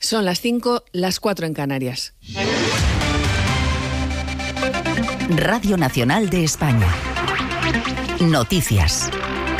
Son las 5, las 4 en Canarias. Radio Nacional de España. Noticias.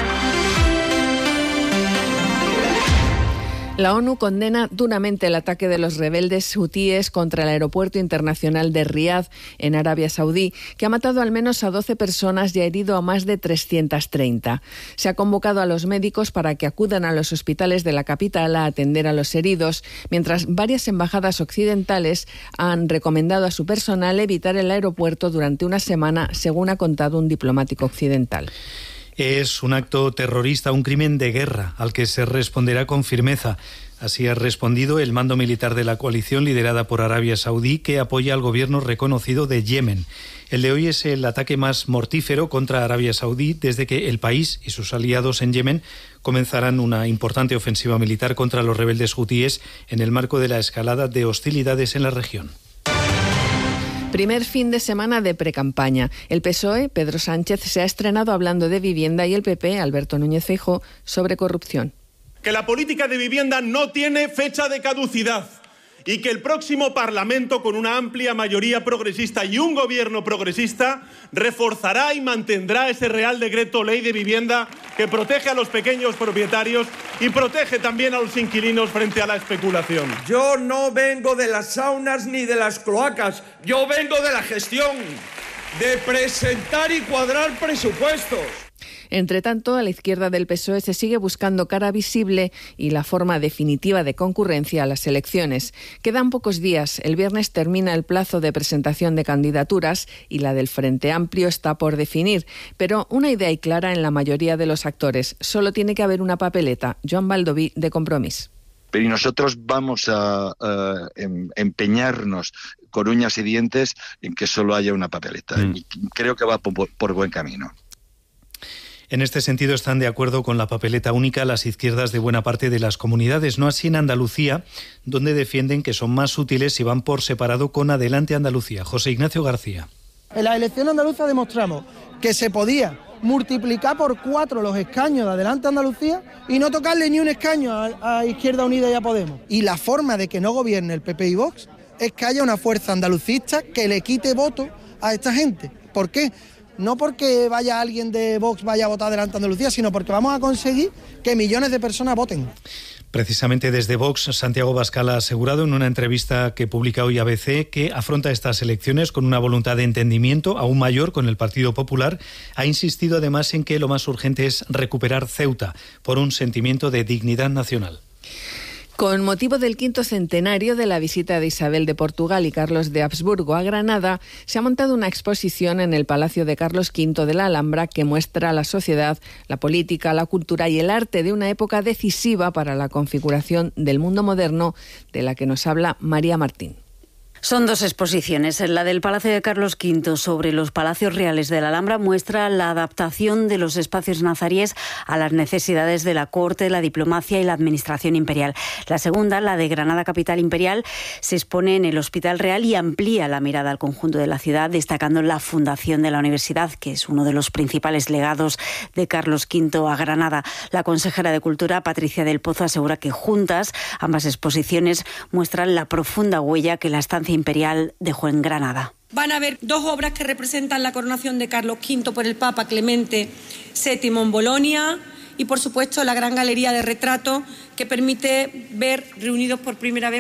La ONU condena duramente el ataque de los rebeldes hutíes contra el aeropuerto internacional de Riad, en Arabia Saudí, que ha matado al menos a 12 personas y ha herido a más de 330. Se ha convocado a los médicos para que acudan a los hospitales de la capital a atender a los heridos, mientras varias embajadas occidentales han recomendado a su personal evitar el aeropuerto durante una semana, según ha contado un diplomático occidental. Es un acto terrorista, un crimen de guerra, al que se responderá con firmeza. Así ha respondido el mando militar de la coalición liderada por Arabia Saudí, que apoya al gobierno reconocido de Yemen. El de hoy es el ataque más mortífero contra Arabia Saudí desde que el país y sus aliados en Yemen comenzarán una importante ofensiva militar contra los rebeldes hutíes en el marco de la escalada de hostilidades en la región. Primer fin de semana de precampaña. El PSOE, Pedro Sánchez, se ha estrenado hablando de vivienda y el PP, Alberto Núñez Feijóo, sobre corrupción. Que la política de vivienda no tiene fecha de caducidad y que el próximo Parlamento, con una amplia mayoría progresista y un gobierno progresista, reforzará y mantendrá ese Real Decreto Ley de Vivienda que protege a los pequeños propietarios y protege también a los inquilinos frente a la especulación. Yo no vengo de las saunas ni de las cloacas, yo vengo de la gestión, de presentar y cuadrar presupuestos. Entre tanto, a la izquierda del PSOE se sigue buscando cara visible y la forma definitiva de concurrencia a las elecciones. Quedan pocos días. El viernes termina el plazo de presentación de candidaturas y la del Frente Amplio está por definir. Pero una idea hay clara en la mayoría de los actores. Solo tiene que haber una papeleta. Joan Baldoví, de Compromís. Pero nosotros vamos a empeñarnos con uñas y dientes en que solo haya una papeleta. Y creo que va por buen camino. En este sentido están de acuerdo con la papeleta única las izquierdas de buena parte de las comunidades, no así en Andalucía, donde defienden que son más útiles si van por separado con Adelante Andalucía. José Ignacio García. En la elección andaluza demostramos que se podía multiplicar por 4 los escaños de Adelante Andalucía y no tocarle ni un escaño a Izquierda Unida y a Podemos. Y la forma de que no gobierne el PP y Vox es que haya una fuerza andalucista que le quite voto a esta gente. ¿Por qué? No porque vaya alguien de Vox vaya a votar Adelante Andalucía, sino porque vamos a conseguir que millones de personas voten. Precisamente desde Vox, Santiago Abascal ha asegurado en una entrevista que publica hoy ABC que afronta estas elecciones con una voluntad de entendimiento aún mayor con el Partido Popular. Ha insistido además en que lo más urgente es recuperar Ceuta por un sentimiento de dignidad nacional. Con motivo del 5º centenario de la visita de Isabel de Portugal y Carlos de Habsburgo a Granada, se ha montado una exposición en el Palacio de Carlos V de la Alhambra que muestra la sociedad, la política, la cultura y el arte de una época decisiva para la configuración del mundo moderno, de la que nos habla María Martín. Son 2 exposiciones. La del Palacio de Carlos V sobre los palacios reales de la Alhambra muestra la adaptación de los espacios nazaríes a las necesidades de la corte, la diplomacia y la administración imperial. La segunda, la de Granada Capital Imperial, se expone en el Hospital Real y amplía la mirada al conjunto de la ciudad, destacando la fundación de la universidad, que es uno de los principales legados de Carlos V a Granada. La consejera de Cultura, Patricia del Pozo, asegura que juntas ambas exposiciones muestran la profunda huella que la estancia imperial dejó en Granada. Van a haber 2 obras que representan la coronación de Carlos V por el Papa Clemente VII en Bolonia y, por supuesto, la gran galería de retratos que permite ver reunidos por primera vez